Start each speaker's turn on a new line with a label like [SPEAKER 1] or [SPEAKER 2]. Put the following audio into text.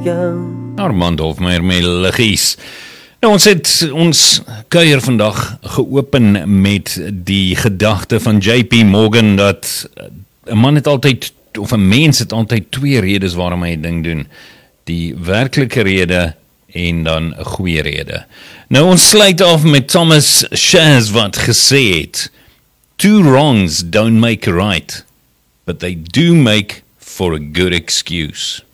[SPEAKER 1] Armand Hofmeyer met Liggies. Nou, ons het ons kuier vandag geopen met die gedagte van JP Morgan dat 'n man het altyd, of 'n mens het altyd twee redes waarom hy 'n ding doen. Die werklike rede en dan 'n goeie rede. Nou, ons sluit af met Thomas Shaz wat gesê het, "Two wrongs don't make a right, but they do make for a good excuse."